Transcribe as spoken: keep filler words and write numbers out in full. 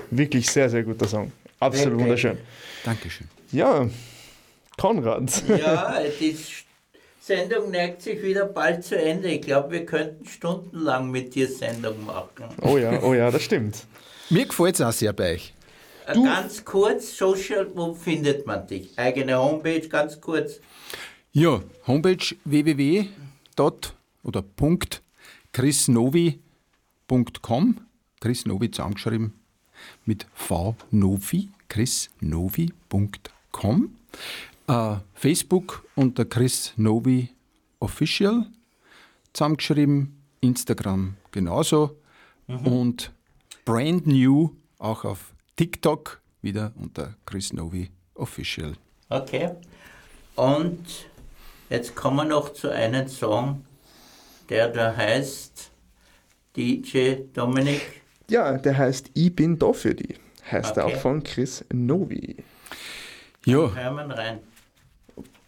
Wirklich sehr, sehr guter Song. Absolut Wirklich? wunderschön. Dankeschön. Ja, Konrad. Ja, die Sendung neigt sich wieder bald zu Ende. Ich glaube, wir könnten stundenlang mit dir Sendung machen. Oh ja, oh ja, das stimmt. Mir gefällt es auch sehr bei euch. Äh, Du- Ganz kurz, Social, wo findet man dich? Eigene Homepage, ganz kurz. Ja, Homepage www. oder Punkt chrisnovi Punkt com. Chrisnovi zusammengeschrieben mit V Novi, chrisnovi Punkt com. Äh, Facebook unter Chris Novi Official zusammengeschrieben, Instagram genauso und brand new auch auf TikTok wieder unter Chris Novi Official. Okay. Und jetzt kommen wir noch zu einem Song, der da heißt D J Dominik. Ja, der heißt Ich bin da für die. Heißt er Okay. auch von Chris Novi. Ja, Hören wir rein.